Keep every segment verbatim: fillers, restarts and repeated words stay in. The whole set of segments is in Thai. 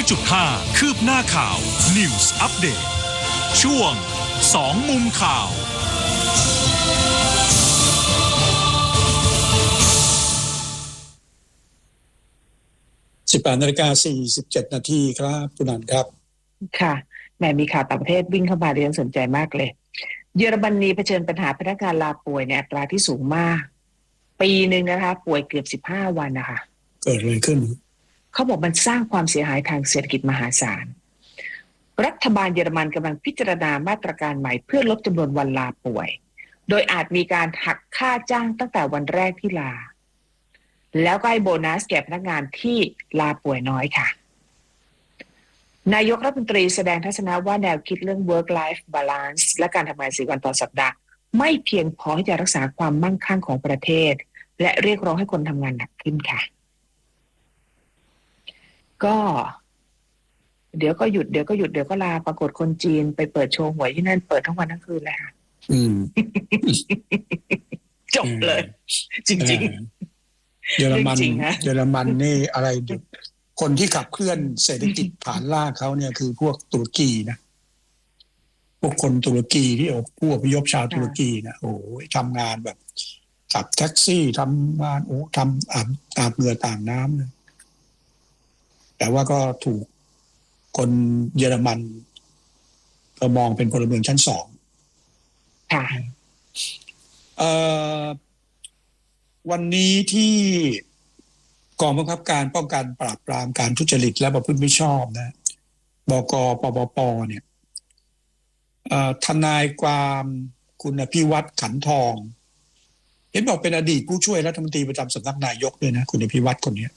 อยจุดห้า คืบหน้าข่าว News Update ช่วงสองมุมข่าวสิบแปดนาฬิกาสี่สิบเจ็ดนาทีครับคุณนันครับค่ะแม่มีข่าวต่างประเทศวิ่งเข้ามาเรียนสนใจมากเลยเยอรมนีเผชิญปัญหาพนักงานลาป่วยในอัตราที่สูงมากปีหนึ่งนะคะป่วยเกือบสิบห้าวันนะคะเกิดอะไรขึ้นเขาบอกมันสร้างความเสียหายทางเศรษฐกิจมหาศาลรัฐบาลเยอรมันกำลังพิจารณามาตรการใหม่เพื่อลดจำนวนวันลาป่วยโดยอาจมีการหักค่าจ้างตั้งแต่วันแรกที่ลาแล้วก็ให้โบนัสแก่พนักงานที่ลาป่วยน้อยค่ะนายกรัฐมนตรีแสดงทัศนะว่าแนวคิดเรื่อง work life balance และการทำงานสี่วันต่อสัปดาห์ไม่เพียงพอที่จะรักษาความมั่งคั่งของประเทศและเรียกร้องให้คนทำงานหนักขึ้นค่ะก็เดี๋ยวก็หยุดเดี๋ยวก็หยุดเดี๋ยวก็ลาปรากฏคนจีนไปเปิดโชว์หวยที่นั่นเปิดทั้งวันทั้งคืนเลยค่ะอืมจบเลยจริงๆเยอรมันเยอรมันนี่อะไรคนที่ขับเคลื่อนเศรษฐกิจฐานรากเขาเนี่ยคือพวกตุรกีนะพวกคนตุรกีที่ผู้อพยพชาวตุรกีนะโอ้ยทำงานแบบขับแท็กซี่ทำงานโอ้ทำอาบอาบเหงื่อต่างน้ำเลยแต่ว่าก็ถูกคนเยอรมันก็มองเป็นพลเมืองชั้นสองค่ะเอ่อวันนี้ที่กองบังคับการป้องกันปราบปรามการทุจริตและประพฤติมิชอบนะบก.ปปป.เนี่ยทนายความคุณอภิวัตรขันทองเห็นบอกเป็นอดีตผู้ช่วยรัฐมนตรีประจำสำนักนายกด้วยนะคุณอภิวัตรคนนี้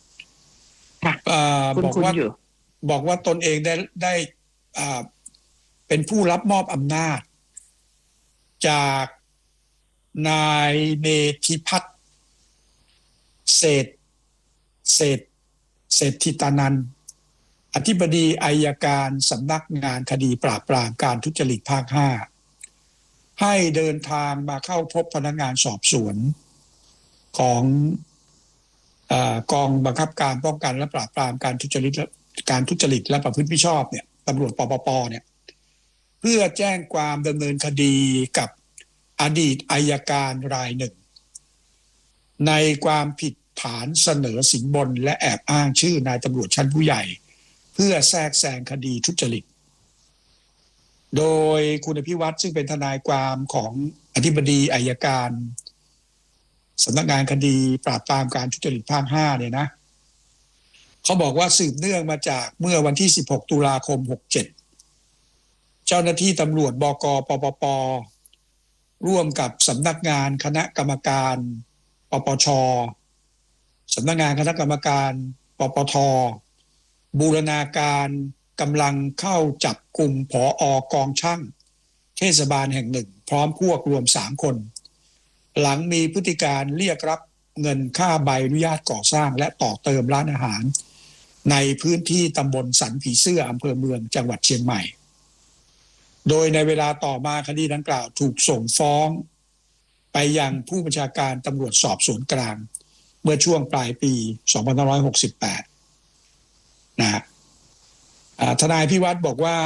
บอกว่าบอกว่าตนเองได้ได้เป็นผู้รับมอบอำนาจจากนายเนธิพัฒน์เศรษฐเศรษฐเศรษฐิตานันท์อธิบดีอัยการสำนักงานคดีปราบปรามการทุจริตภาคห้าให้เดินทางมาเข้าพบพนักงานสอบสวนของเอ่อกองบังคับการป้องกันและปราบปรามการทุจริตการทุจริตและประพฤติมิชอบเนี่ยตำรวจปปปเนี่ยเพื่อแจ้งความดำเนินคดีกับอดีตอัยการรายหนึ่งในความผิดฐานเสนอสินบนและแอบอ้างชื่อนายตำรวจชั้นผู้ใหญ่เพื่อแทรกแซงคดีทุจริตโดยคุณอภิวัตรซึ่งเป็นทนายความของอธิบดีอัยการสำนักงานคดีปราบปรามการทุจริตภาคห้าเนี่ยนะเขาบอกว่าสืบเนื่องมาจากเมื่อวันที่สิบหกตุลาคมหกเจ็ดเจ้าหน้าที่ตำรวจบก.ปปป.ร่วมกับสำนักงานคณะกรรมการปปช.สำนักงานคณะกรรมการปปท.บูรณาการกำลังเข้าจับกลุ่มผอ.กองช่างเทศบาลแห่งหนึ่งพร้อมพวกรวมสามคนหลังมีพฤติการเรียกรับเงินค่าใบอนุญาตก่อสร้างและต่อเติมร้านอาหารในพื้นที่ตำบลสันผีเสื้ออำเภอเมืองจังหวัดเชียงใหม่โดยในเวลาต่อมาคดีดังกล่าวถูกส่งฟ้องไปยังผู้บัญชาการตำรวจสอบสวนกลางเมื่อช่วงปลายปีสองพันห้าร้อยหกสิบแปดนะฮะทนายพิวัตรบอกว่า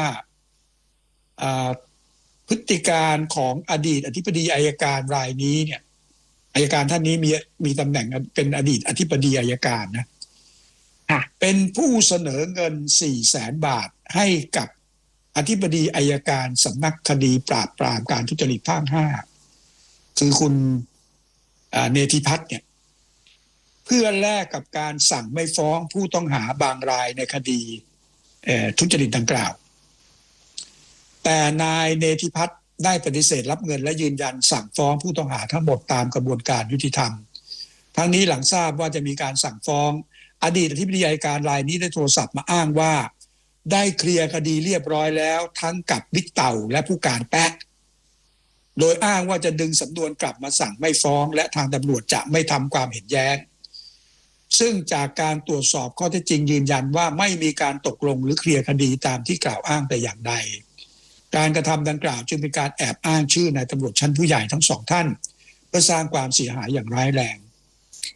พฤติการของอดีตอธิบดีอัยการรายนี้เนี่ยอัยการท่านนี้มีมีตำแหน่งเป็นอดีตอธิบดีอัยการนะเป็นผู้เสนอเงิน สี่แสน บาทให้กับอธิบดีอัยการสำนักคดีปราบปรามการทุจริตภาคห้าคือคุณเนธิพัฒน์เนี่ยเพื่อแลกกับการสั่งไม่ฟ้องผู้ต้องหาบางรายในคดีทุจริตดังกล่าวแต่นายเนธิพัฒน์ได้ปฏิเสธรับเงินและยืนยันสั่งฟ้องผู้ต้องหาทั้งหมดตามกระบวนการยุติธรรมทั้งนี้หลังทราบว่าจะมีการสั่งฟ้องอดีตอธิบดีอัยการรายนี้ได้โทรศัพท์มาอ้างว่าได้เคลียร์คดีเรียบร้อยแล้วทั้งกับบิ๊กเต่าและผู้การแป๊ะโดยอ้างว่าจะดึงสำนวนกลับมาสั่งไม่ฟ้องและทางตำรวจจะไม่ทำความเห็นแย้งซึ่งจากการตรวจสอบข้อเท็จจริงยืนยันว่าไม่มีการตกลงหรือเคลียร์คดีตามที่กล่าวอ้างแต่อย่างใดการกระทำดังกล่าวจึงเป็นการแอบอ้างชื่อนายตำรวจชั้นผู้ใหญ่ทั้งสองท่านเพื่อสร้างความเสียหายอย่างร้ายแรง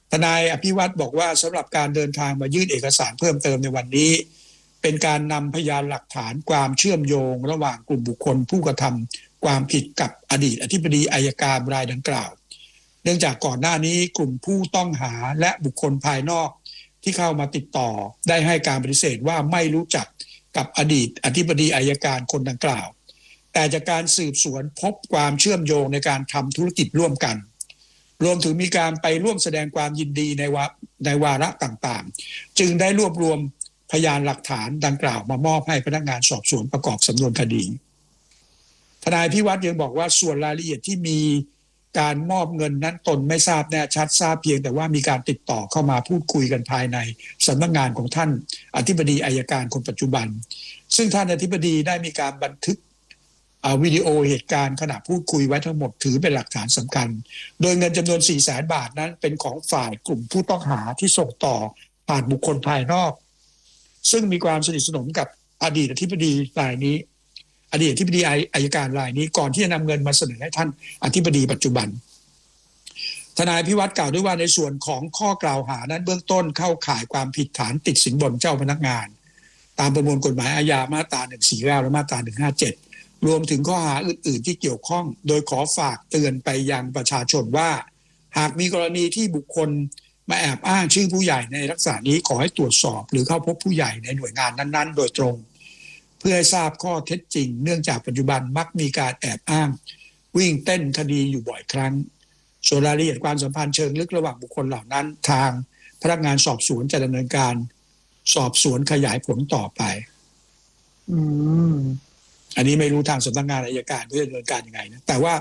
ทนายอภิวัตรบอกว่าสำหรับการเดินทางมายื่นเอกสารเพิ่มเติมในวันนี้เป็นการนำพยานหลักฐานความเชื่อมโยงระหว่างกลุ่มบุคคลผู้กระทำความผิดกับอดีตอธิบดีอัยการรายดังกล่าวเนื่องจากก่อนหน้านี้กลุ่มผู้ต้องหาและบุคคลภายนอกที่เข้ามาติดต่อได้ให้การปฏิเสธว่าไม่รู้จักกับอดีตอธิบดีอัยการคนดังกล่าวแต่จากการสืบสวนพบความเชื่อมโยงในการทำธุรกิจร่วมกันรวมถึงมีการไปร่วมแสดงความยินดีในวาในวาระต่างๆจึงได้รวบรวมพยานหลักฐานดังกล่าวมามอบให้พนักงานสอบสวนประกอบสำนวนคดีทนายพิวัตรยังบอกว่าส่วนรายละเอียดที่มีการมอบเงินนั้นตนไม่ทราบแน่ชัดทราบเพียงแต่ว่ามีการติดต่อเข้ามาพูดคุยกันภายในสำนักงานของท่านอธิบดีอัยการคนปัจจุบันซึ่งท่านอธิบดีได้มีการบันทึกวิดีโอเหตุการณ์ขณะพูดคุยไว้ทั้งหมดถือเป็นหลักฐานสำคัญโดยเงินจำนวน สี่แสน บาทนั้นเป็นของฝ่ายกลุ่มผู้ต้องหาที่ส่งต่อผ่านบุคคลภายนอกซึ่งมีความสนิทสนมกับอดีตอธิบดีรายนี้อดีตอธิบดีอัยการรายนี้ก่อนที่จะนำเงินมาเสนอให้ท่านอธิบดีปัจจุบันทนายพิวัตรกล่าวด้วยว่าในส่วนของข้อกล่าวหานั้นเบื้องต้นเข้าข่ายความผิดฐานติดสินบนเจ้าพนักงานตามประมวลกฎหมายอาญามาตราหนึ่งสี่เก้าและมาตราหนึ่งห้าเจ็ดรวมถึงข้อหาอื่นๆที่เกี่ยวข้องโดยขอฝากเตือนไปยังประชาชนว่าหากมีกรณีที่บุคคลมาแอบอ้างชื่อผู้ใหญ่ในลักษณะนี้ขอให้ตรวจสอบหรือเข้าพบผู้ใหญ่ในหน่วยงานนั้นๆโดยตรงเพื่อให้ทราบข้อเท็จจริงเนื่องจากปัจจุบันมักมีการแอบอ้างวิ่งเต้นคดีอยู่บ่อยครั้งส่วนรายละเอียดความสัมพันธ์เชิงลึกระหว่างบุคคลเหล่านั้นทางพนักงานสอบสวนจะดำเนินการสอบสวนขยายผลต่อไปอืมอันนี้ไม่รู้ทางสำนักงานอัยการเพื่อดำเนินการยังไงนะแต่ว่า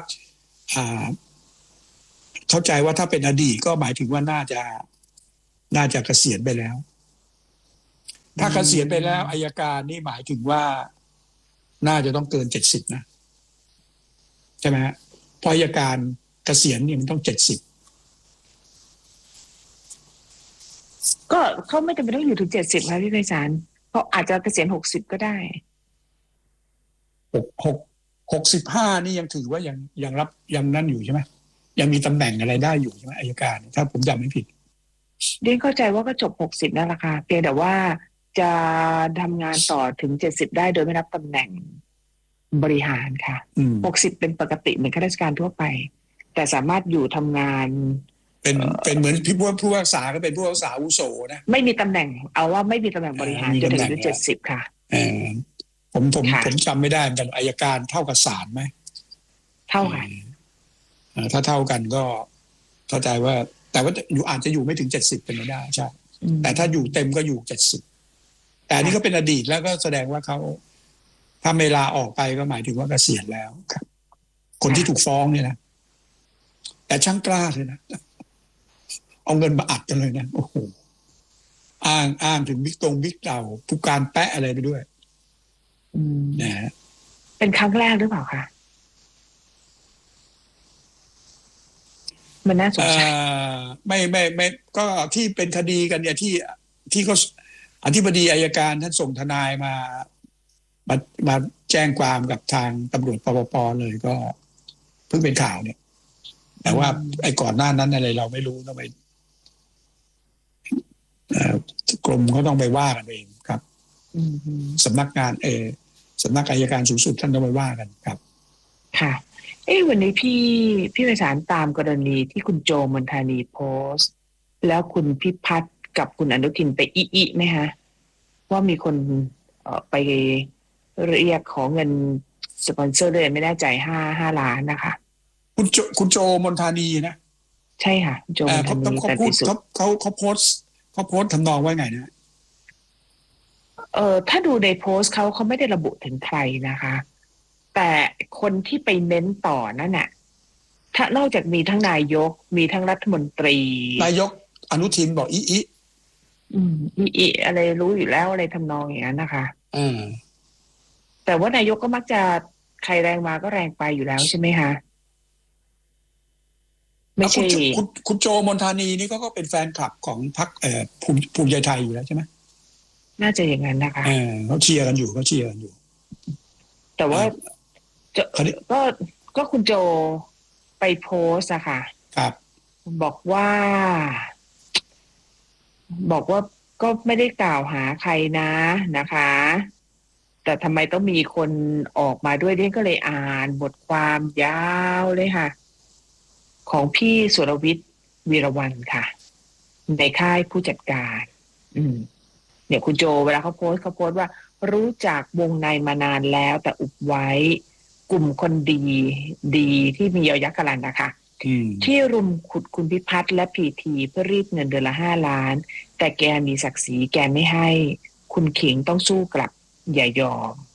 เข้าใจว่าถ้าเป็นอดีตก็หมายถึงว่าน่าจะน่าจะเกษียณไปแล้วถ้าเกษียณไปแล้วอัยการนี่หมายถึงว่าน่าจะต้องเกินเจ็ดสิบนะใช่ไหมฮะเพราะอัยการเกษียณนี่มันต้องเจ็ดสิบก็เขาไม่จำเป็นต้องอยู่ถึงเจ็ดสิบค่ะพี่ไพศาลเขาอาจจะเกษียณหกสิบก็ได้หกหกหกสิบห้านี่ยังถือว่ายังยังรับยังนั่นอยู่ใช่ไหมยังมีตำแหน่งอะไรได้อยู่ใช่ไหมอัยการถ้าผมจำไม่ผิดเรียนเข้าใจว่าก็จบหกสิบนั่นแหละค่ะเพียงแต่ว่าจะทำงานต่อถึงเจ็ดสิบได้โดยไม่รับตำแหน่งบริหารค่ะหกสิบเป็นปกติเหมือนข้าราชการทั่วไปแต่สามารถอยู่ทำงานเป็นเป็นเหมือนพี่ผู้ผู้รักษาก็เป็นผู้รักษาอาวุโสนะไม่มีตำแหน่งเอาว่าไม่มีตำแหน่งบริหารจนถึงอายุเจ็ดสิบค่ะผมผมผมจำไม่ได้เหมือนกันอัยการเท่ากับศาลไหมเท่ากันถ้าเท่ากันก็เข้าใจว่าแต่ว่าอยู่อาจจะอยู่ไม่ถึงเจ็ดสิบเป็นไม่ได้ใช่แต่ถ้าอยู่เต็มก็อยู่เจ็ดสิบแต่นี่ก็เป็นอดีตแล้วก็แสดงว่าเขาถ้าเวลาออกไปก็หมายถึงว่าเกษียณแล้วครับคนที่ถูกฟ้องเนี่ยนะแต่ช่างกล้าเลยนะเอาเงินมาอัดกันเลยนะโอ้โหอ้างอ้างถึงบิ๊กตรงบิ๊กเต่าผู้การแปะอะไรไปด้วยนะฮะเป็นครั้งแรกหรือเปล่าคะมันน่าสงสัยไม่ไม่ไม่ก็ที่เป็นคดีกันเนี่ยที่ที่เขาอธิบดีอัยการท่านส่งทนายมามามาแจ้งความกับทางตำรวจปปปเลยก็เพิ่งเป็นข่าวเนี่ยแต่ว่าไอ้ก่อนหน้านั้นอะไรเราไม่รู้ต้องไปกรมเขาต้องไปว่ากันเองครับสำนักงานเออสำนักอัยการสูงสุดท่านต้องไปว่ากันครับค่ะเอ้วันนี้พี่พี่ไพศาลตามกรณีที่คุณโจมนทานีโพสต์แล้วคุณพิพัฒน์กับคุณอนุทินไปอีอีไหมฮะว่ามีคนเอ่อไปเรียกขอเงินสปอนเซอร์เลยไม่แน่ใจห้าห้าล้านนะคะคุณโจคุณโจมนทานีนะใช่ค่ะโจมนทานีเขาพูดเขาเขาเขาโพสต์เขาโพสต์ทำนองว่าไงนะเออถ้าดูในโพสต์เขาเขาไม่ได้ระบุถึงใครนะคะแต่คนที่ไปเน้นต่อนั่นน่ะถ้านอกจากมีทั้งนายกมีทั้งรัฐมนตรีนายกอนุทินบอกอีอีอืมอีอีอะไรรู้อยู่แล้วอะไรทำนองอย่างนั้นนะคะอืมแต่ว่านายกก็มักจะใครแรงมาก็แรงไปอยู่แล้วใช่ไหมคะไม่ใช่คุณคุณโจมนทานีนี่ก็ก็เป็นแฟนคลับของพรรคเอ่อภูมิภูมิใจไทยอยู่แล้วใช่ไหมน่าจะอย่างนั้นนะคะเออเขาเชียร์กันอยู่เขาเชียร์กันอยู่แต่ว่าก็ก็คุณโจไปโพสอะค่ะครับบอกว่าบอกว่าก็ไม่ได้กล่าวหาใครนะนะคะแต่ทำไมต้องมีคนออกมาด้วยเนี่ยก็เลยอ่านบทความยาวเลยค่ะของพี่สุรวิทย์วีรวรรณค่ะในค่ายผู้จัดการอืมเนี่ยคุณโจเวลาเขาโพสต์เขาโพสต์ว่ารู้จักวงในมานานแล้วแต่อุบไว้กลุ่มคนดีดีที่มียอยักษ์กลันนะคะที่รุมขุดคุณพิพัฒน์และพีทีเพื่อรีดเงินเดือนละห้าล้านแต่แกมีศักดิ์ศรีแกไม่ให้คุณขิงต้องสู้กลับอย่ายอม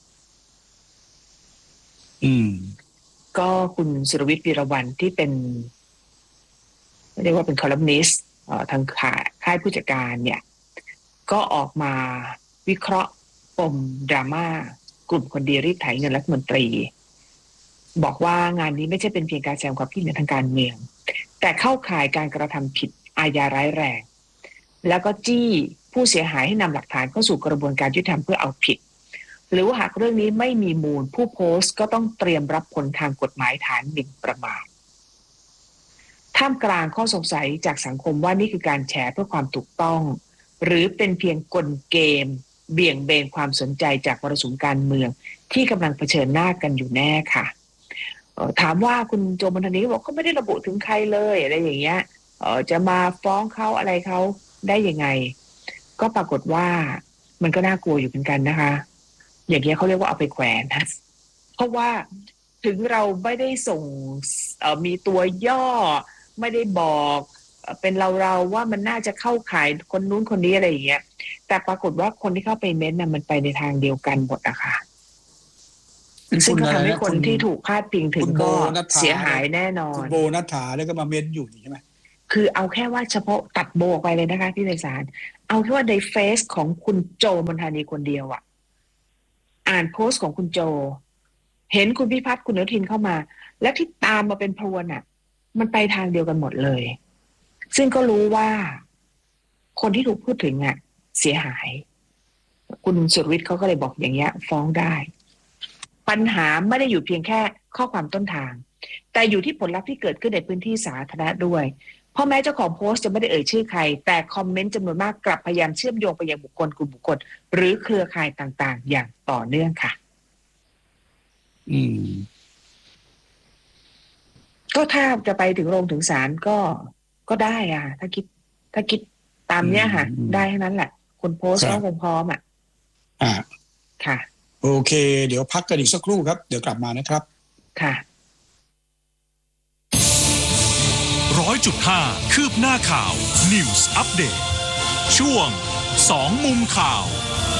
อืมก็คุณสุรวิทย์วีรวรรณที่เป็นเรียกว่าเป็นคอลัมนิสต์ทางค่ายผู้จัดการเนี่ยก็ออกมาวิเคราะห์ปมดราม่ากลุ่มคนดีรีดไถเงินรัฐมนตรีบอกว่างานนี้ไม่ใช่เป็นเพียงการแสดงความคิดเห็นทางการเมืองแต่เข้าข่ายการกระทำผิดอาญาร้ายแรงแล้วก็จี้ผู้เสียหายให้นำหลักฐานเข้าสู่กระบวนการยุติธรรมเพื่อเอาผิดหรือว่าหากเรื่องนี้ไม่มีมูลผู้โพสต์ก็ต้องเตรียมรับผลทางกฎหมายฐานหมิ่นประมาทท่ามกลางข้อสงสัยจากสังคมว่านี่คือการแฉเพื่อความถูกต้องหรือเป็นเพียงกลเกมเบี่ยงเบนความสนใจจากมรสุมการเมืองที่กำลังเผชิญหน้ากันอยู่แน่ค่ะถามว่าคุณโจมนทนีบอกเขาไม่ได้ระบุถึงใครเลยอะไรอย่างเงี้ยจะมาฟ้องเขาอะไรเขาได้ยังไงก็ปรากฏว่ามันก็น่ากลัวอยู่เหมือนกันนะคะอย่างเงี้ยเขาเรียกว่าเอาไปแขวนนะเพราะว่าถึงเราไม่ได้ส่งมีตัวย่อไม่ได้บอกเป็นเราๆว่ามันน่าจะเข้าข่ายคนนู้นคนนี้อะไรอย่างเงี้ยแต่ปรากฏว่าคนที่เข้าไปเม้นต์น่ะมันไปในทางเดียวกันหมดอะค่ะซึ่งก็ทำให้คนที่ถูกพาดพิงถึงก็เสียหายแน่นอนคุณโบนัฐฐาแล้วก็มาเม้นต์อยู่ใช่ไหมคือเอาแค่ว่าเฉพาะตัดโบออกไปเลยนะคะพี่ไพศาลเอาแค่ว่าในเฟซของคุณโจมนทนีคนเดียวอะอ่านโพสต์ของคุณโจเห็นคุณพิพัฒน์คุณอนุทินเข้ามาและที่ตามมาเป็นพรวนอะมันไปทางเดียวกันหมดเลยซึ่งก็รู้ว่าคนที่ถูกพูดถึงอะเสียหายคุณสุรวิทย์เขาก็เลยบอกอย่างเงี้ยฟ้องได้ปัญหาไม่ได้อยู่เพียงแค่ข้อความต้นทางแต่อยู่ที่ผลลัพธ์ที่เกิดขึ้นในพื้นที่สาธารณะด้วยเพราะแม้เจ้าของโพสต์จะไม่ได้เอ่ยชื่อใครแต่คอมเมนต์จำนวนมากกลับพยายามเชื่อมโยงไปยังบุคคลกลุ่มบุคคลหรือเครือข่ายต่างๆอย่างต่อเนื่องค่ะอืมก็ถ้าจะไปถึงโรงถึงศาลก็ก็ได้อ่ะถ้าคิดถ้าคิดตามเนี้ยค่ะได้เท่านั้นแหละคนโพสต์ก็คงพร้อมอ่ะอ่าค่ะโอเคเดี๋ยวพักกันอีกสักครู่ครับเดี๋ยวกลับมานะครับค่ะร้อยจุดห้าคืบหน้าข่าว News Update ช่วงสองมุมข่าว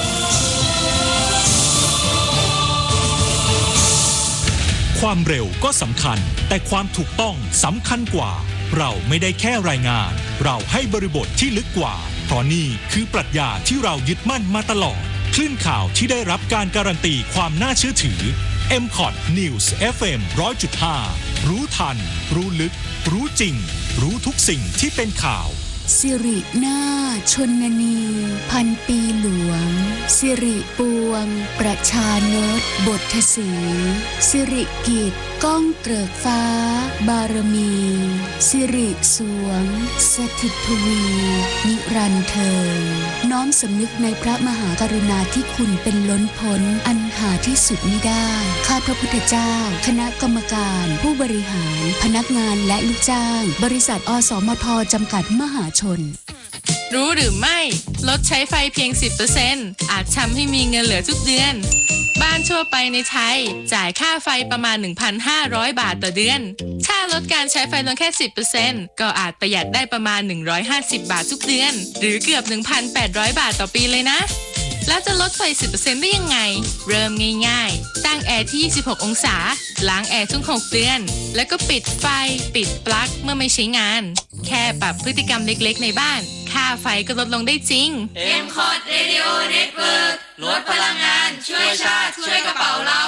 ความเร็วก็สำคัญแต่ความถูกต้องสำคัญกว่าเราไม่ได้แค่รายงานเราให้บริบทที่ลึกกว่าเพราะนี่คือปรัชญาที่เรายึดมั่นมาตลอดคลื่นข่าวที่ได้รับการการันตีความน่าเชื่อถือ เอ็ม คอท News เอฟ เอ็ม หนึ่งร้อยจุดห้า รู้ทันรู้ลึกรู้จริงรู้ทุกสิ่งที่เป็นข่าวสิรินาชนนีพันปีหลวงสิริปวงประชานตบทสีสิริกิจก้องเกริกฟ้าบารมีสิริสวงสถิตทวีนิรันดร์เทินน้อมสำนึกในพระมหากรุณาธิคุณเป็นล้นพ้นอันหาที่สุดมิได้ข้าพระพุทธเจ้าคณะกรรมการผู้บริหารพนักงานและลูกจ้างบริษัทอสมทจำกัดมหาชนรู้หรือไม่ลดใช้ไฟเพียง สิบเปอร์เซ็นต์ อาจทำให้มีเงินเหลือทุกเดือนบ้านทั่วไปในไทยจ่ายค่าไฟประมาณ หนึ่งพันห้าร้อย บาทต่อเดือนถ้าลดการใช้ไฟลงแค่ สิบเปอร์เซ็นต์ ก็อาจประหยัดได้ประมาณหนึ่งร้อยห้าสิบบาททุกเดือนหรือเกือบ หนึ่งพันแปดร้อย บาทต่อปีเลยนะแล้วจะลดไฟ สิบเปอร์เซ็นต์ ได้ยังไงเริ่มง่ายๆตั้งแอร์ที่ยี่สิบหกองศาล้างแอร์ทุกหกเดือนแล้วก็ปิดไฟปิดปลั๊กเมื่อไม่ใช้งานแค่ปรับพฤติกรรมเล็กๆในบ้านค่าไฟก็ลดลงได้จริงเอ็ม คอท Radio Network ลดพลังงานช่วยชาติช่วยกระเป๋าเรา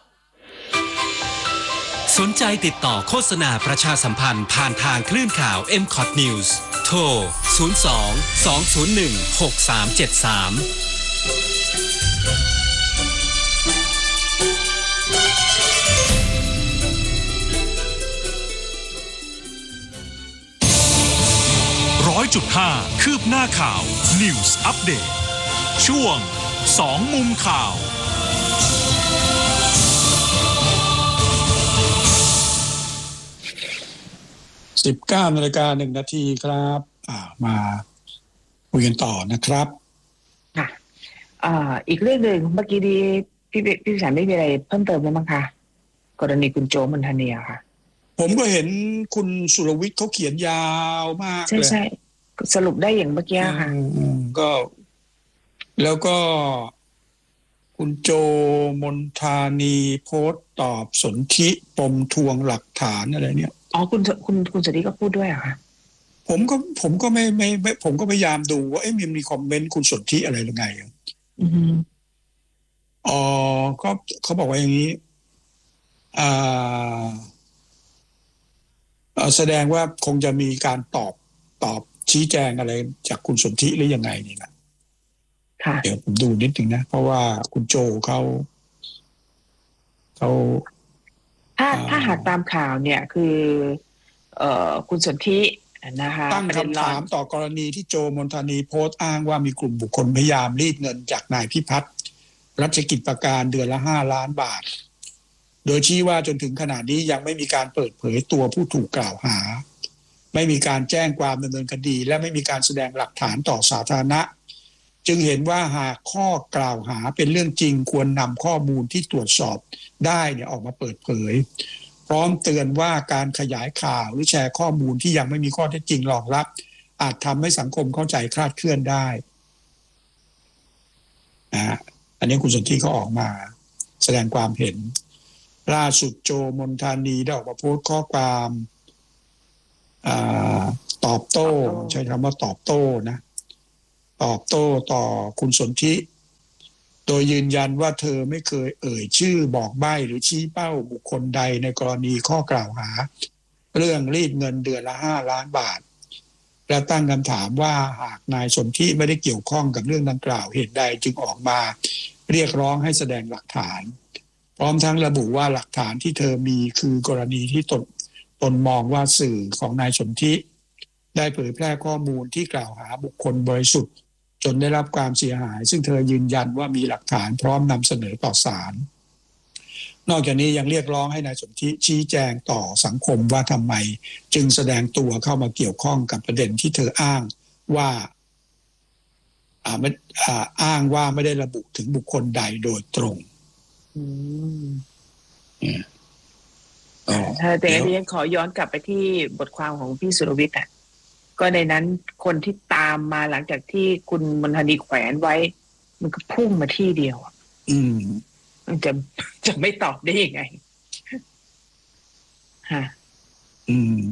สนใจติดต่อโฆษณาประชาสัมพันธ์ผ่านทางคลื่นข่าว เอ็ม คอท News โทรศูนย์ สอง สอง ศูนย์ หนึ่ง หก สาม เจ็ด สามร้อยอยจุดห้า คืบหน้าข่าว News Update ช่วงสองมุมข่าวสิบเก้านาฬิกาหนึ่งนาทีครับอ่ามาคุยกันต่อนะครับค่ะอ่าอีกเรื่องหนึ่งเมื่อกี้ดีพี่พี่สารไม่มีอะไรเพิ่มเติมมั้งคะกรณีคุณโจมนทานีค่ะผมก็เห็นคุณสุรวิทย์เขาเขียนยาวมากเลยใช่ใช่สรุปได้อย่างเมื่อกี้ค่ะก็แล้วก็คุณโจมนทานีโพสต์ตอบสนธิปมทวงหลักฐานอะไรเนี่ยอ๋อคุณคุณคุณสุริก็พูดด้วยเหรอคะผมก็ผมก็ไม่ไม่ไม่ผมก็พยายามดูว่าเอ๊ะมีมีคอมเมนต์คุณสนธิอะไรหรือไงอืออ๋อก็เขาบอกว่าอย่างนี้อ่าแสดงว่าคงจะมีการตอบตอบชี้แจงอะไรจากคุณสนธิหรือยังไงนี่แหละเดี๋ยวผมดูนิดนึงนะเพราะว่าคุณโจเขาเขาถ้าถ้าหากตามข่าวเนี่ยคือเอ่อคุณสนธินะคะตั้งคำถามต่อกรณีที่โจมนทานีโพสต์อ้างว่ามีกลุ่มบุคคลพยายามรีดเงินจากนายพิพัฒน์รัชกิจประการเดือนละห้าล้านบาทโดยชี้ว่าจนถึงขณะนี้ยังไม่มีการเปิดเผยตัวผู้ถูกกล่าวหาไม่มีการแจ้งความดำเนินคดีและไม่มีการแสดงหลักฐานต่อสาธารณะจึงเห็นว่าหากข้อกล่าวหาเป็นเรื่องจริงควรนำข้อมูลที่ตรวจสอบได้เนี่ยออกมาเปิดเผยพร้อมเตือนว่าการขยายข่าวหรือแชร์ข้อมูลที่ยังไม่มีข้อเท็จจริงรองรับอาจทำให้สังคมเข้าใจคลาดเคลื่อนได้นะอันนี้คุณสนธิเขาออกมาแสดงความเห็นล่าสุดโจมนทานีได้ออกมาโพสต์ข้อความตอบโต้ใช้คำว่าตอบโต้นะตอบโต้ต่อคุณสนธิโดยยืนยันว่าเธอไม่เคยเอ่ยชื่อบอกใบ้หรือชี้เป้าบุคคลใดในกรณีข้อกล่าวหาเรื่องรีดเงินเดือนละห้าล้านบาทและตั้งคำถามว่าหากนายสนธิไม่ได้เกี่ยวข้องกับเรื่องดังกล่าวเหตุใดจึงออกมาเรียกร้องให้แสดงหลักฐานพร้อมทั้งระบุว่าหลักฐานที่เธอมีคือกรณีที่ตนตนมองว่าสื่อของนายสนธิได้เผยแพร่ข้อมูลที่กล่าวหาบุคคลบริสุทธิ์จนได้รับความเสียหายซึ่งเธอยืนยันว่ามีหลักฐานพร้อมนำเสนอต่อศาลนอกจากนี้ยังเรียกร้องให้นายสนธิชี้แจงต่อสังคมว่าทำไมจึงแสดงตัวเข้ามาเกี่ยวข้องกับประเด็นที่เธออ้างว่าอ่าไม่อ่าอ้างว่าไม่ได้ระบุถึงบุคคลใดโดยตรงอืมแต่เรียนขอย้อนกลับไปที่บทความของพี่สุรวิทย์อ่ะก็ในนั้นคนที่ตามมาหลังจากที่คุณมนทานีแขวนไว้มันก็พุ่งมาที่เดียวอืมมันจะจะไม่ตอบได้ยังไงฮะอืม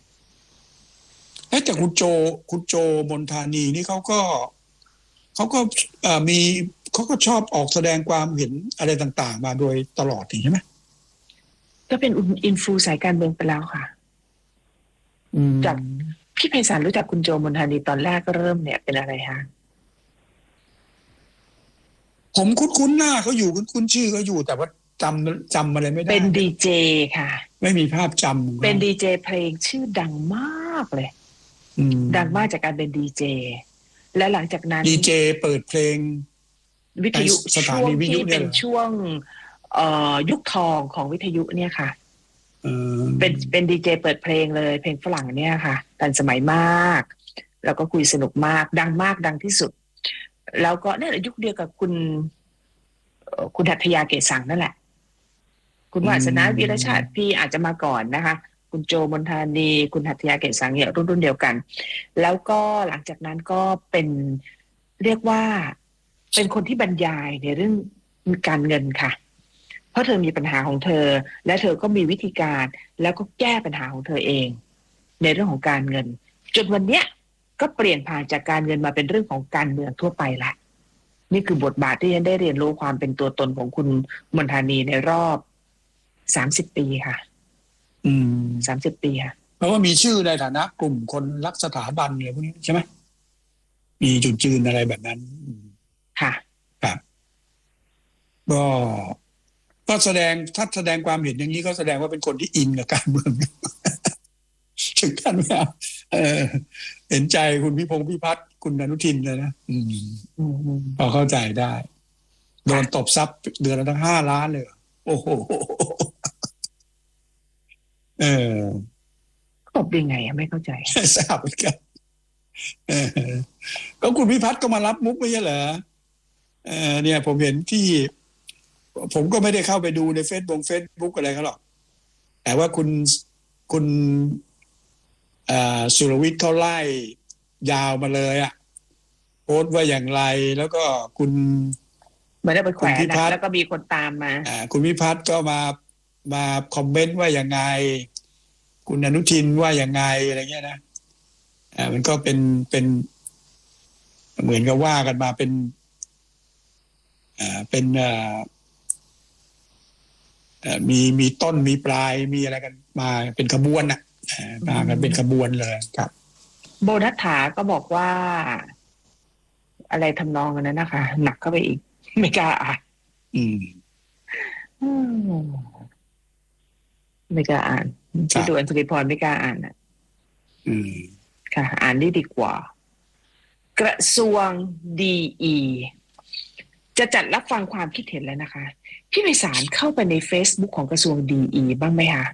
แต่คุณโจคุณโจมนทานีนี่เขาก็เขาก็มีเขาก็ชอบออกแสดงความเห็นอะไรต่างๆมาโดยตลอดใช่ไหมก็เป็นอินฟลูสายการเมืองไปแล้วค่ะจากพี่ไพศาลรู้จักคุณโจมนทานีตอนแรกก็เริ่มเนี่ยเป็นอะไรฮะผมคุ้นๆหน้าเขาอยู่คุ้นๆชื่อเขาอยู่แต่ว่าจำจำอะไรไม่ได้เป็นดีเจค่ะไม่มีภาพจำเป็นดีเจเพลงชื่อดังมากเลยดังมากจากการเป็นดีเจและหลังจากนั้นดีเจเปิดเพลงวิทยุช่วงที่เป็นช่วงยุคทองของวิทยุเนี่ยค่ะเป็นเป็นดีเจเปิดเพลงเลยเพลงฝรั่งเนี่ยค่ะทันสมัยมากแล้วก็คุยสนุกมากดังมากดังที่สุดแล้วก็เนี่ยยุคเดียวกับคุณคุณหัตถยาเกศสังนั่นแหละคุณวาสนาวีรชาติพี่อาจจะมาก่อนนะคะคุณโจมนทานีคุณหัตถยาเกศสังเนี่ยรุ่นรุ่นเดียวกันแล้วก็หลังจากนั้นก็เป็นเรียกว่าเป็นคนที่บรรยายในเรื่องการเงินค่ะเพราะเธอมีปัญหาของเธอและเธอก็มีวิธีการแล้วก็แก้ปัญหาของเธอเองในเรื่องของการเงินจนวันเนี้ยก็เปลี่ยนผ่านจากการเงินมาเป็นเรื่องของการเมืองทั่วไปละนี่คือบทบาทที่ฉันได้เรียนรู้ความเป็นตัวตนของคุณมนทานีในรอบสามสิบปีค่ะอืมสามสิบปีค่ะเพราะว่ามีชื่อในฐานะกลุ่มคนรักสถาบันอะไรพวกนี้ใช่ไหมมีจุดยืนอะไรแบบนั้นค่ะครับก็ก็แสดงถ้าแสดงความเห็นอย่างนี้ก็แสดงว่าเป็นคนที่อินกับการเมืองถึงขั้นว่าเออเห็นใจคุณพิพงษ์พิพัฒน์คุณอนุทินเลยนะอืมอืมพอเข้าใจได้โดนตบทรัพย์เดือนละตั้งห้าล้านเลยโอ้โหเออตบยังไงอะไม่เข้าใจทราบเหมือนกันเออก็คุณพิพัฒน์ก็มารับมุกไม่ใช่เหรอเออเนี่ยผมเห็นที่ผมก็ไม่ได้เข้าไปดูในเฟซบุ๊กเฟซบุ๊กอะไรเขาหรอกแต่ว่าคุณคุณสุรวิทย์เขาไล่ยาวมาเลยอ่ะโพสต์ว่าอย่างไรแล้วก็คุณเหมือนได้ไปแขวนนะแล้วก็มีคนตามมาอ่าคุณพิพัฒน์ก็มามาคอมเมนต์ว่าอย่างไงคุณอนุทินว่าอย่างไงอะไรเงี้ยนะอ่ามันก็เป็นเป็นเหมือนกับว่ากันมาเป็นอ่าเป็นอ่ามีมีต้นมีปลายมีอะไรกันมาเป็นขบวนน่ะมากันเป็นขบวนเลยครับโบนัสถาก็บอกว่าอะไรทำนองนั้นนะคะหนักเข้าไปอีกไม่กล้าอ่านอืมไม่กล้าอ่านที่ด่วนสุริพรไม่กล้าอ่านอ่ะอืมค่ะอ่านได้ดีกว่า กระทรวงดีอีจะจัดรับฟังความคิดเห็นแล้วนะคะพี่ไพศาลเข้าไปใน Facebook ของกระทรวงดีอีบ้างไหมคะ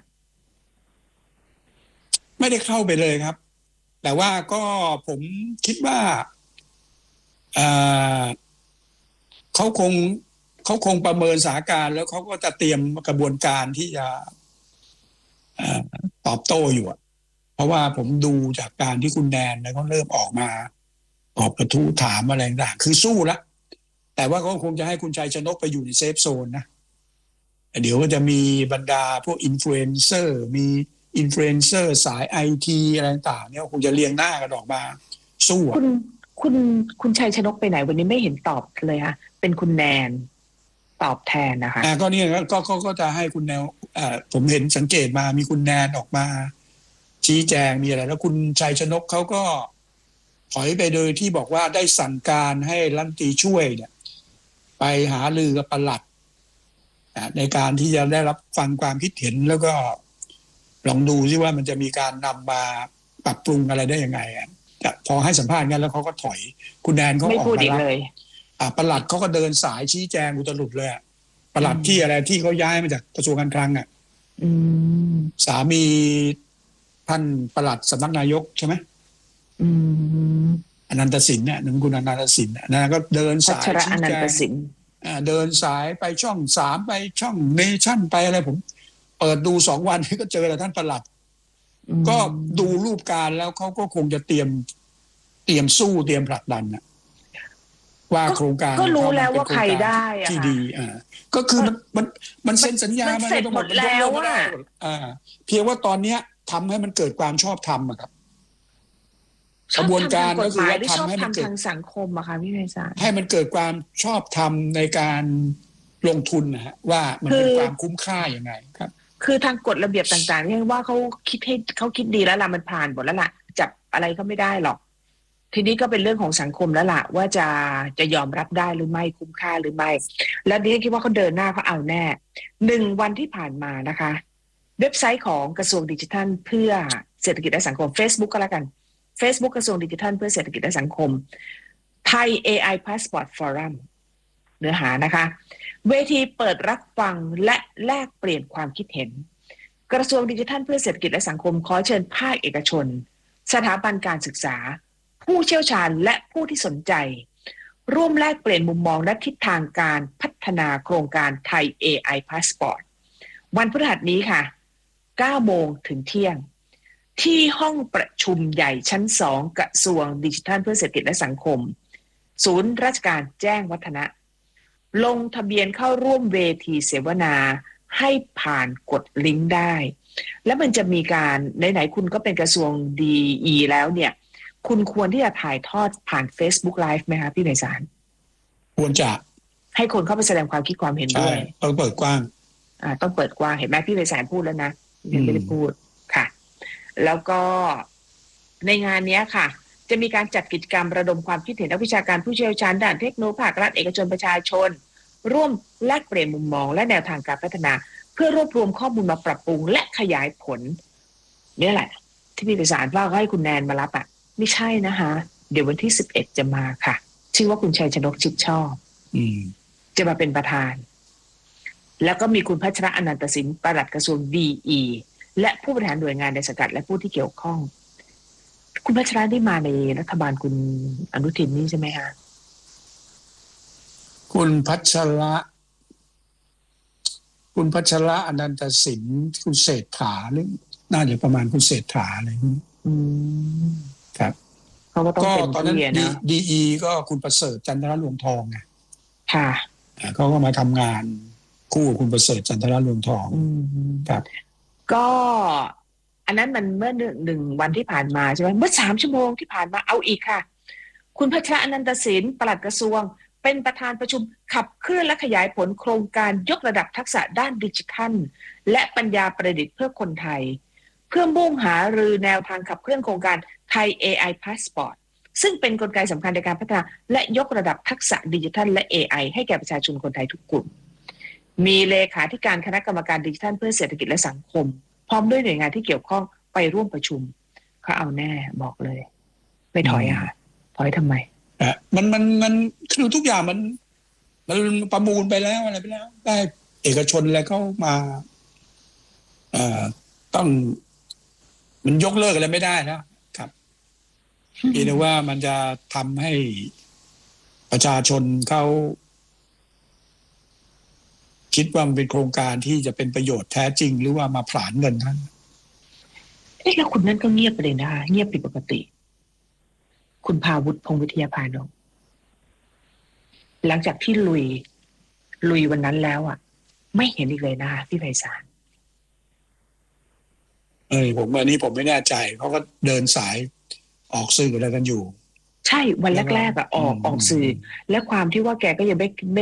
ไม่ได้เข้าไปเลยครับแต่ว่าก็ผมคิดว่าเขาคงเขาคงประเมินสถานการณ์แล้วเขาก็จะเตรียมกระบวนการที่จะตอบโต้อยู่เพราะว่าผมดูจากการที่คุณแนนแล้วก็เริ่มออกมาออกกระทู้ถามอะไรต่างคือสู้แล้วแต่ว่าก็คงจะให้คุณชัยชนกไปอยู่ในเซฟโซนนะเดี๋ยวก็จะมีบรรดาพวกอินฟลูเอนเซอร์มีอินฟลูเอนเซอร์สายไอทีอะไรต่างๆเนี่ยคงจะเรียงหน้ากันออกมาสู้คุณคุณคุณชัยชนกไปไหนวันนี้ไม่เห็นตอบเลยค่ะเป็นคุณแนนตอบแทนนะคะอ่าก็เนี่ยก็ก็ก็จะให้คุณแนวอ่าผมเห็นสังเกตมามีคุณแนนออกมาชี้แจงมีอะไรแล้วคุณชัยชนกเขาก็ถอยไปโดยที่บอกว่าได้สั่งการให้รัฐมนตรีช่วยเนี่ยไปหารือกับปลัดในการที่จะได้รับฟังความคิดเห็นแล้วก็ลองดูซิว่ามันจะมีการนำมาปรับปรุงอะไรได้ยังไงอ่ะพอให้สัมภาษณ์กันแล้วเขาก็ถอยคุณแนนเขาออกมาเลยอ่าปลัดเขาก็เดินสายชี้แจงอุตลุดเลยอ่ะปลัดที่อะไรที่เขาย้ายมาจากกระทรวงการคลังอ่ะสามีท่านปลัดสำนักนายกใช่ไหมอนันตสินเนี่ยหนึ่งคุณอนันตสินนะก็เดินสายชี้แจงเดินสายไปช่องสามไปช่องเนชั่นไปอะไรผมเปิดดูสองวันก็เจอแล้วท่านปลัดก็ดูรูปการแล้วเขาก็คงจะเตรียมเตรียมสู้เตรียมผลักดันนะว่าโครงการก็รู้แล้วว่าใครได้อะที่ดีอ่าก็คือมันมันมันเซ็นสัญญามันเสร็จหมดแล้วอ่ะอ่าเพียงว่าตอนเนี้ยทำให้มันเกิดความชอบธรรมอะครับกระบวนการก็คือว่าทำให้มันเกิดทางสังคมอะค่ะพี่ไพศาลให้มันเกิดความชอบธรรมในการลงทุนนะฮะว่ามันเป็นความคุ้มค่าอย่างไรครับคือทางกฎระเบียบต่างๆเนี่ยว่าเขาคิดให้เขาคิดดีแล้วล่ะมันผ่านหมดแล้วล่ะจับอะไรก็ไม่ได้หรอกทีนี้ก็เป็นเรื่องของสังคมแล้วล่ะว่าจะจะยอมรับได้หรือไม่คุ้มค่าหรือไม่และดิฉันคิดว่าเขาเดินหน้าเขาเอาแน่หนึ่งวันที่ผ่านมานะคะเว็บไซต์ของกระทรวงดิจิทัลเพื่อเศรษฐกิจและสังคม Facebook ก็แล้วกัน Facebook กระทรวงดิจิทัลเพื่อเศรษฐกิจและสังคมไทย เอ ไอ Passport Forum เนื้อหานะคะเวทีเปิดรับฟังและแลกเปลี่ยนความคิดเห็นกระทรวงดิจิทัลเพื่อเศรษฐกิจและสังคมขอเชิญภาคเอกชนสถาบันการศึกษาผู้เชี่ยวชาญและผู้ที่สนใจร่วมแลกเปลี่ยนมุมมองและทิศทางการพัฒนาโครงการไทย เอ ไอ Passport วันพฤหัสนี้ค่ะเก้าโมงถึงเที่ยงที่ห้องประชุมใหญ่ชั้นสองกระทรวงดิจิทัลเพื่อเศรษฐกิจและสังคมศูนย์ราชการแจ้งวัฒนะลงทะเบียนเข้าร่วมเวทีเสวนาให้ผ่านกดลิงก์ได้แล้วมันจะมีการไหนๆคุณก็เป็นกระทรวง ดี อี แล้วเนี่ยคุณควรที่จะถ่ายทอดผ่าน Facebook Live ไหมคะพี่ไพศาลควรจะให้คนเข้าไปแสดงความคิดความเห็นด้วยต้องเปิดกว้างอ่าต้องเปิดกว้างเห็นไหมพี่ไพศาลพูดแล้วนะยังไม่ได้พูดค่ะแล้วก็ในงานนี้ค่ะจะมีการจัดกิจกรรมระดมความคิดเห็นนักวิชาการผู้เชี่ยวชาญด้านเทคโนโลยีภาครัฐเอกชนประชาชนร่วมแลกเปลี่ยนมุมมองและแนวทางการพัฒนาเพื่อรวบรวมข้อมูลมาปรับปรุงและขยายผลนี่แหละที่มีประสานว่าให้คุณแนนมารับอ่ะไม่ใช่นะคะเดี๋ยววันที่สิบเอ็ดจะมาค่ะชื่อว่าคุณชัยชนกชิดชอบอืมจะมาเป็นประธานแล้วก็มีคุณพัชระอนันตสินปลัดกระทรวงดีอีและผู้บริหารหน่วยงานในสังกัดและผู้ที่เกี่ยวข้องคุณพัชระได้มาในรัฐบาลคุณอนุทินนี่ใช่ไหมคะคุณพัชระคุณพัชระอนันตสินคุณเศรษฐาหรือน่าจะประมาณคุณเศรษฐาอะไรนี้ครับเขาก็ต้องเป็นตอนนั้นนะดี อี ก็คุณประเสริฐจันทรรวงทองไงค่ะเขาก็มาทำงานคู่คุณประเสริฐจันทรรวงทองครับก็อันนั้นมันเมื่อหนึ่งวันที่ผ่านมาใช่ไหมเมื่อสามชั่วโมงที่ผ่านมาเอาอีกค่ะคุณพัชระอนันตสินปลัดกระทรวงเป็นประธานประชุมขับเคลื่อนและขยายผลโครงการยกระดับทักษะด้านดิจิทัลและปัญญาประดิษฐ์เพื่อคนไทยเพื่อมุ่งหารือแนวทางขับเคลื่อนโครงการไทย เอ ไอ Passport ซึ่งเป็นกลไกสำคัญในการพัฒนาและยกระดับทักษะดิจิทัลและ เอ ไอ ให้แก่ประชาชนคนไทยทุกกลุ่มมีเลขาธิการคณะกรรมการดิจิทัลเพื่อเศรษฐกิจและสังคมพร้อมด้วยหน่วยงานที่เกี่ยวข้องไปร่วมประชุมเขาเอาแน่บอกเลยไม่ถอยอ่ะถอยทำไมอ่ะมันมันมันคือทุกอย่างมันมันประมูลไปแล้วอะไรไปแล้วได้เอกชนอะไรเข้ามาเอ่อต้องมันยกเลิกอะไรไม่ได้นะครับเพียงแต่ว่ามันจะทำให้ประชาชนเขาคิดว่ามันเป็นโครงการที่จะเป็นประโยชน์แท้จริงหรือว่ามาผลาญเงินท่านเอ๊ะแล้วคุณนั่นก็เงียบไปเลยนะคะเงียบผิดปกติคุณภาวุฒิพงษ์วิทยาพานนท์หลังจากที่ลุยลุยวันนั้นแล้วอ่ะไม่เห็นอีกเลยนะคะพี่ไพศาลเออผมอันนี้ผมไม่แน่ใจเขาก็เดินสายออกสื่ออะไรกันอยู่ใช่วันแรกๆอ่ะออกออกสื่อและความที่ว่าแกก็ยังไม่ไม่